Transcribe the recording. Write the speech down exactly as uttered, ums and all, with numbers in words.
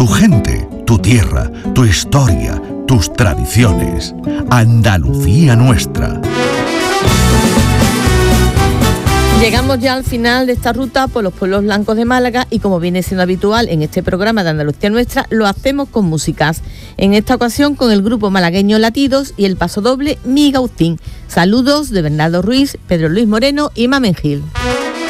Tu gente, tu tierra, tu historia, tus tradiciones. Andalucía nuestra. Llegamos ya al final de esta ruta por los pueblos blancos de Málaga y, como viene siendo habitual en este programa de Andalucía Nuestra, lo hacemos con músicas. En esta ocasión con el grupo malagueño Latidos y el pasodoble Mi Gautín. Saludos de Bernardo Ruiz, Pedro Luis Moreno y Mamen Gil.